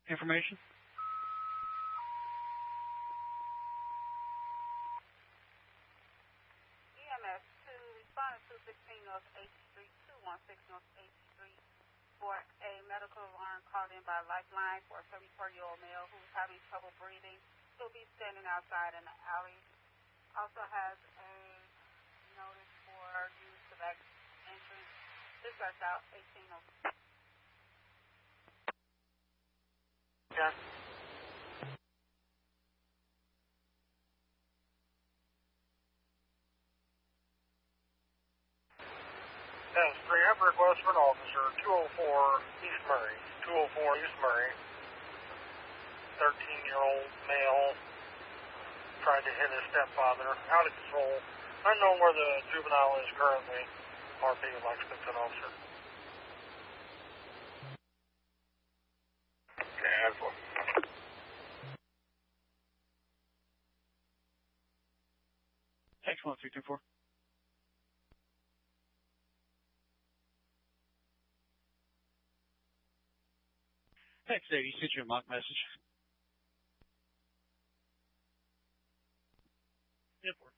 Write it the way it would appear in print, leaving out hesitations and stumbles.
information? EMS to respond to 216 North 8th Street, 216 North 8th Street for a medical alarm called in by Lifeline for a 74-year-old male who's having trouble breathing. He'll be standing outside in the alley. Also has a notice for use of that entrance. This starts out 1806. Yeah. Yes, 300 request for an officer, 204 East Murray. 204 East Murray. 13-year-old male tried to hit his stepfather. Out of control. Unknown where the juvenile is currently. RP would like to speak to an officer. Okay, that's one. Excellent, 324. Thanks, Dave. You sent you a mock message. Yep.